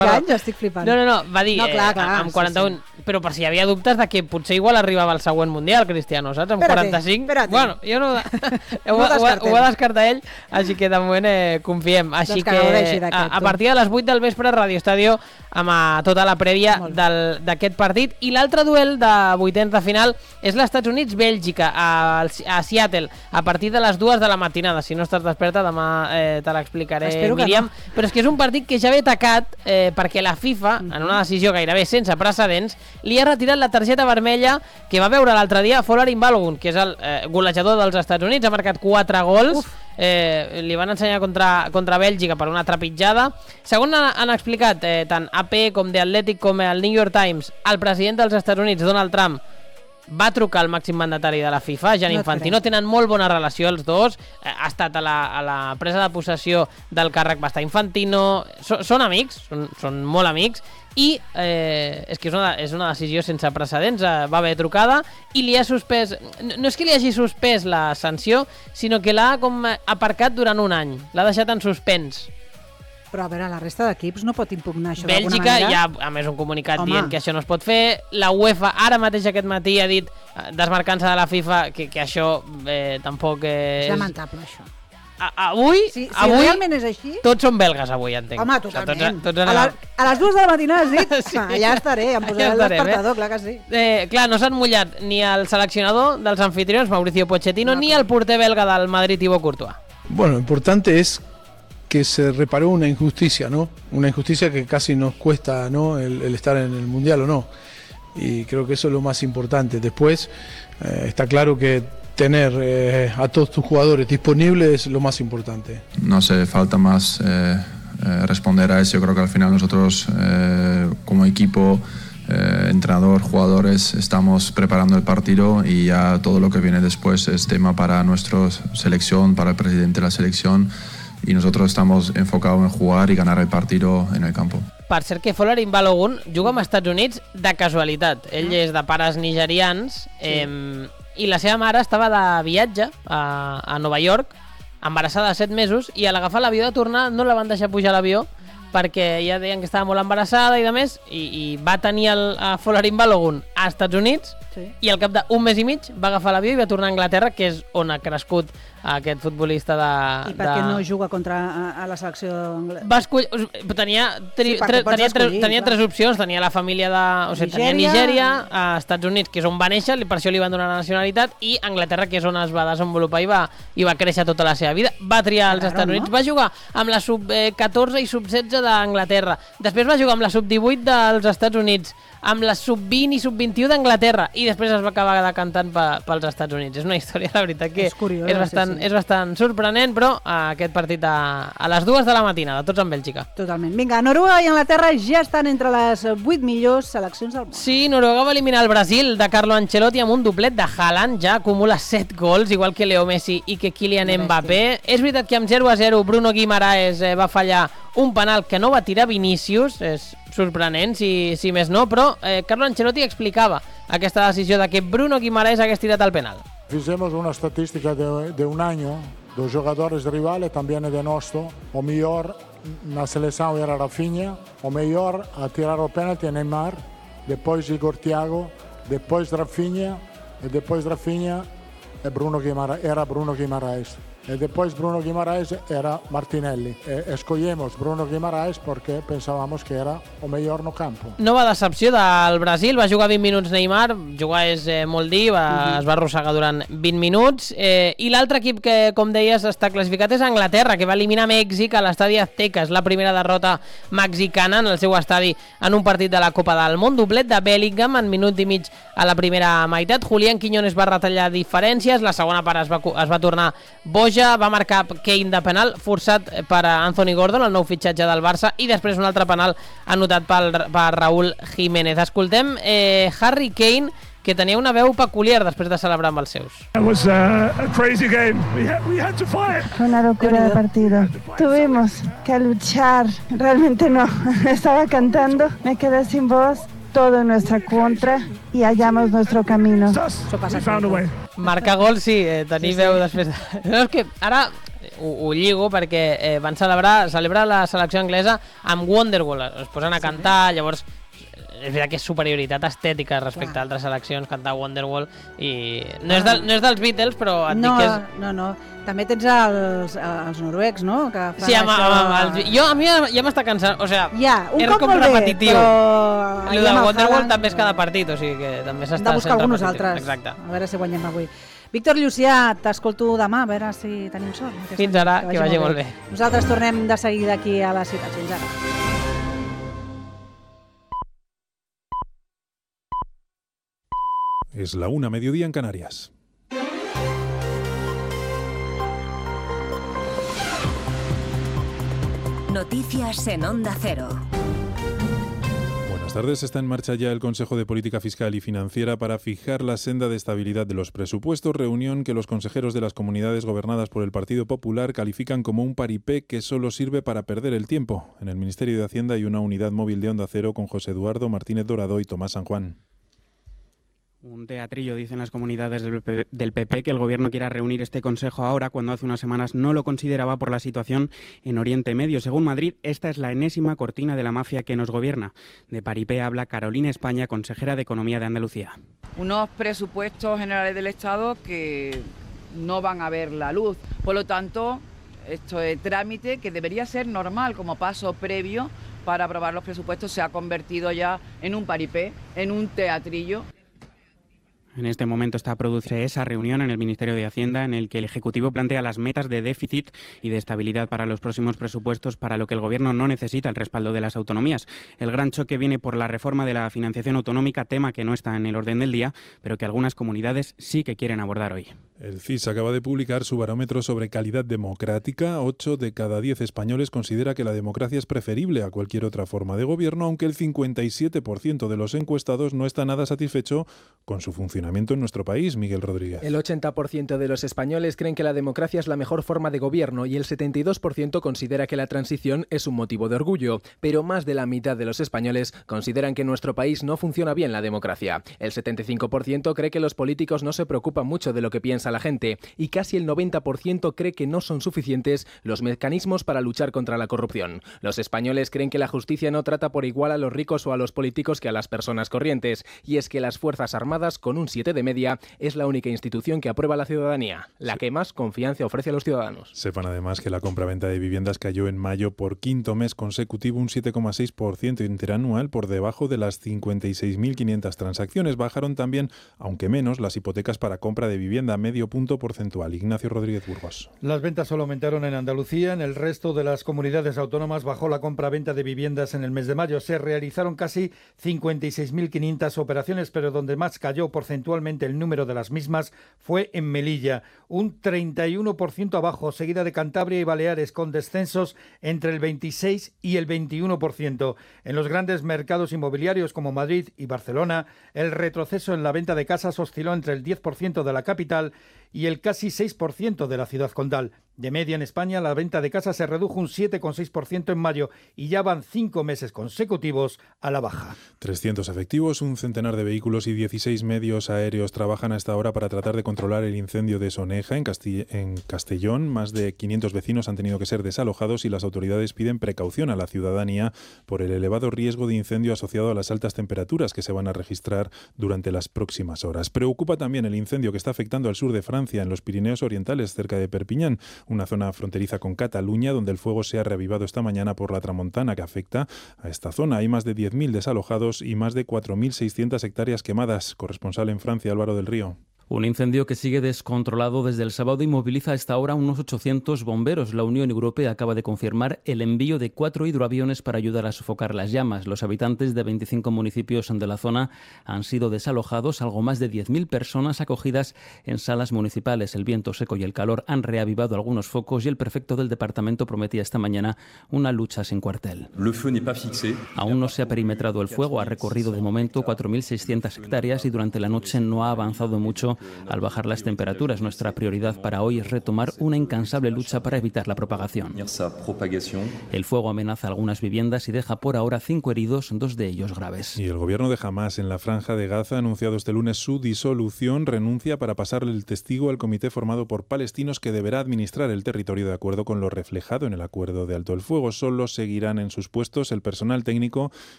anys estic flipant. No, va dir amb 41, però per si hi havia dubtes de que potser igual arribava al següent Mundial, Cristiano, saps? Amb 45. Bueno, jo no... ho va descartar ell, així que de moment confiem. Així que a partir de les 8 del vespre, Radio Estadio, amb tota la prèvia d'aquest partit. I l'altre duel de vuitens de final és l'Estats Units-Bèlgica, a Seattle, a partir de les 2 de la matinada. Si no estàs desperta, demà te l'explicaré, Míriam. Però és que és un partit que ja ve tacat perquè la FIFA, en una decisió gairebé sense precedents, li ha retirat la targeta vermella que va veure l'altre dia Folarin Balogun, que és el golejador dels Estats Units, ha marcat 4 gols. Li van ensenyar contra Bèlgica per una trepitjada. Segons han explicat tant AP com The Athletic com el New York Times, el president dels Estats Units, Donald Trump, va trucar al màxim mandatari de la FIFA, Gianni Infantino. Tenen molt bona relació els dos. Ha estat a la presa de possessió del càrrec, va estar Infantino. Són amics, són molt amics. I és que és una decisió sense precedents. Va haver trucada i li ha suspès, no és que li hagi suspès la sanció, sinó que l'ha com aparcat durant un any, l'ha deixat en suspens. Però a veure, la resta d'equips no pot impugnar això d'alguna Bèlgica manera. Hi ha a més un comunicat dient que això no es pot fer. La UEFA ara mateix aquest matí ha dit, desmarcant-se de la FIFA, que això tampoc és... És lamentable, això. Avui, si realment és així... Tots són belgues avui, entenc. Home, totalment. A les 2 de la matinada has dit? Sí. Allà estaré, em posaré el despertador, clar que sí. Clar, no s'han mullat ni el seleccionador dels anfitrions, Mauricio Pochettino, ni el porter belga del Madrid, Thibaut Courtois. Bueno, lo importante es que se reparó una injusticia, ¿no? Una injusticia que casi nos cuesta, ¿no? El estar en el Mundial o no. Y creo que eso es lo más importante. Después, está claro que tener a todos tus jugadores disponibles es lo más importante. No hace falta más responder a eso. Yo creo que al final nosotros, como equipo, entrenador, jugadores, estamos preparando el partido y ya todo lo que viene después es tema para nuestra selección, para el presidente de la selección. Y nosotros estamos enfocados en jugar y ganar el partido en el campo. Per cert que Folarin Balogun juga als Estats Units de casualitat. Ell és de pares nigerians i la seva mare estava de viatge a Nova York, embarassada de 7 mesos, i a l'agafar l'avió de tornar no la van deixar pujar a l'avió perquè ja deien que estava molt embarassada i de més, i va tenir a Folarin Balogun als Estats Units i al cap d'un mes i mig va agafar l'avió i va tornar a Anglaterra, que és on ha crescut aquest futbolista de... I per què no juga a la selecció anglesa? Va escollir... Tenia 3 opcions. Tenia la família de... O sigui, tenia Nigèria, a Estats Units, que és on va néixer, per això li van donar la nacionalitat, i Anglaterra, que és on es va desenvolupar i va créixer tota la seva vida. Va triar als Estats Units. Va jugar amb la sub-14 i sub-16 d'Anglaterra. Després va jugar amb la sub-18 dels Estats Units, amb la sub-20 i sub-21 d'Anglaterra, i després es va acabar decantant pels Estats Units. És una història, la veritat, que és bastant sorprenent, però aquest partit a les 2 de la matinada, tots en Bèlgica. Totalment. Vinga, Noruega i Anglaterra ja estan entre les 8 millors seleccions del món. Sí, Noruega va eliminar el Brasil de Carlo Ancelotti amb un doblet de Haaland, ja acumula 7 gols, igual que Leo Messi i que Kylian Mbappé. És veritat que amb 0-0 Bruno Guimaraes va fallar un penal que no va tirar Vinícius, és sorprenent, si més no, però Carlo Ancelotti explicava aquesta decisió de que Bruno Guimaraes hagués tirat el penal. Fizemos una estadística de un año dos jugadores rivales, también de nuestro, o mejor na selección era Rafinha, o mejor a tirar el penalti Neymar, después Igor Thiago, después Rafinha, y después Rafinha era Bruno Guimaraes. Y después Bruno Guimaraes era Martinelli. Escogimos Bruno Guimaraes porque pensábamos que era el mejor no campo. Nova decepció del Brasil, va jugar 20 minuts Neymar, jugar és molt dir, es va arrossegar durant 20 minuts, i l'altre equip que, com deies, està classificat és Anglaterra, que va eliminar Mèxic a l'estadi Azteca. És la primera derrota mexicana en el seu estadi en un partit de la Copa del Món. Doblet de Bellingham en minut i mig a la primera meitat. Julián Quiñones va retallar diferències, la segona part es va tornar boja, va marcar Kane de penal forçat per Anthony Gordon, el nou fitxatge del Barça, i després un altre penal anotat per Raúl Jiménez. Escoltem Harry Kane, que tenia una veu peculiar després de celebrar amb els seus. Fue una locura de partido. Tuvimos que luchar. Realmente no. Estaba cantando, me quedé sin voz. Todo en nuestra contra y hallamos nuestro camino. Marcar gol, sí, tenir veu després. No, és que ara ho lligo perquè van celebrar la selecció anglesa amb Wonderwall, es posen a cantar, llavors és veritat que és superioritat estètica respecte a altres seleccions, cantar Wonderwall, i no és dels Beatles, però et dic que és... No, també tens els noruecs, no? Que fan sí, a mi ja m'està cansant, o sigui, és com repetitiu. Però... El de Wonderwall també és cada partit, o sigui que també s'està sent repetitiu. Hem de buscar alguns altres, exacte. A veure si guanyem avui. Víctor Llucià, t'escolto demà, a veure si tenim sort. Fins ara, que vagi molt bé. Nosaltres tornem de seguida aquí a la ciutat. Fins ara. Es la 1:00 mediodía en Canarias. Noticias en Onda Cero. Buenas tardes. Está en marcha ya el Consejo de Política Fiscal y Financiera para fijar la senda de estabilidad de los presupuestos, reunión que los consejeros de las comunidades gobernadas por el Partido Popular califican como un paripé que solo sirve para perder el tiempo. En el Ministerio de Hacienda hay una unidad móvil de Onda Cero con José Eduardo Martínez Dorado y Tomás San Juan. Un teatrillo, dicen las comunidades del PP, que el gobierno quiera reunir este consejo ahora, cuando hace unas semanas no lo consideraba por la situación en Oriente Medio. Según Madrid, esta es la enésima cortina de la mafia que nos gobierna. De paripé habla Carolina España, consejera de Economía de Andalucía. Unos presupuestos generales del Estado que no van a ver la luz. Por lo tanto, esto es trámite que debería ser normal como paso previo para aprobar los presupuestos. Se ha convertido ya en un paripé, en un teatrillo. En este momento está produciendo esa reunión en el Ministerio de Hacienda en el que el Ejecutivo plantea las metas de déficit y de estabilidad para los próximos presupuestos, para lo que el Gobierno no necesita el respaldo de las autonomías. El gran choque viene por la reforma de la financiación autonómica, tema que no está en el orden del día, pero que algunas comunidades sí que quieren abordar hoy. El CIS acaba de publicar su barómetro sobre calidad democrática. 8 de cada 10 españoles considera que la democracia es preferible a cualquier otra forma de gobierno, aunque el 57% de los encuestados no está nada satisfecho con su funcionamiento en nuestro país. Miguel Rodríguez. El 80% de los españoles creen que la democracia es la mejor forma de gobierno y el 72% considera que la transición es un motivo de orgullo, pero más de la mitad de los españoles consideran que en nuestro país no funciona bien la democracia. El 75% cree que los políticos no se preocupan mucho de lo que piensa la gente y casi el 90% cree que no son suficientes los mecanismos para luchar contra la corrupción. Los españoles creen que la justicia no trata por igual a los ricos o a los políticos que a las personas corrientes, y es que las Fuerzas Armadas, con un 7 de media, es la única institución que aprueba la ciudadanía, la que más confianza ofrece a los ciudadanos. Sepan además que la compra-venta de viviendas cayó en mayo por quinto mes consecutivo un 7,6% interanual, por debajo de las 56.500 transacciones. Bajaron también, aunque menos, las hipotecas para compra de vivienda, medio punto porcentual. Ignacio Rodríguez Burgos. Las ventas solo aumentaron en Andalucía. En el resto de las comunidades autónomas bajó la compra-venta de viviendas en el mes de mayo. Se realizaron casi 56.500 operaciones, pero donde más cayó porcentualmente el número de las mismas fue en Melilla, un 31% abajo, seguida de Cantabria y Baleares, con descensos entre el 26 y el 21%. En los grandes mercados inmobiliarios como Madrid y Barcelona, el retroceso en la venta de casas osciló entre el 10% de la capital y el casi 6% de la ciudad condal. De media en España, la venta de casas se redujo un 7,6% en mayo y ya van 5 meses consecutivos a la baja. 300 efectivos, un centenar de vehículos y 16 medios aéreos trabajan a esta hora para tratar de controlar el incendio de Soneja, en Castellón. Más de 500 vecinos han tenido que ser desalojados y las autoridades piden precaución a la ciudadanía por el elevado riesgo de incendio asociado a las altas temperaturas que se van a registrar durante las próximas horas. Preocupa también el incendio que está afectando al sur de Francia, en los Pirineos Orientales, cerca de Perpiñán, una zona fronteriza con Cataluña, donde el fuego se ha reavivado esta mañana por la tramontana que afecta a esta zona. Hay más de 10.000 desalojados y más de 4.600 hectáreas quemadas. Corresponsal en Francia, Álvaro del Río. Un incendio que sigue descontrolado desde el sábado y moviliza a esta hora unos 800 bomberos. La Unión Europea acaba de confirmar el envío de 4 hidroaviones para ayudar a sofocar las llamas. Los habitantes de 25 municipios de la zona han sido desalojados, algo más de 10.000 personas acogidas en salas municipales. El viento seco y el calor han reavivado algunos focos y el prefecto del departamento prometía esta mañana una lucha sin cuartel. Aún no se ha perimetrado el fuego, ha recorrido de momento 4.600 hectáreas y durante la noche no ha avanzado mucho al bajar las temperaturas. Nuestra prioridad para hoy es retomar una incansable lucha para evitar la propagación. El fuego amenaza algunas viviendas y deja por ahora 5 heridos, 2 de ellos graves. Y el gobierno de Hamás en la Franja de Gaza ha anunciado este lunes su disolución, renuncia para pasarle el testigo al comité formado por palestinos que deberá administrar el territorio de acuerdo con lo reflejado en el acuerdo de alto el fuego. Solo seguirán en sus puestos el personal técnico